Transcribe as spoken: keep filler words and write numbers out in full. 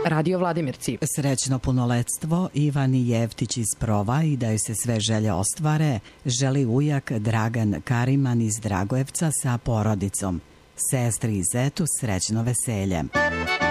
Radio Vladimirci. Srećno punoletstvo Ivani Jevtić iz Prova i da joj se sve želje ostvare, želi ujak Dragan Kariman iz Dragojevca sa porodicom. Sestri i zetu srećno veselje.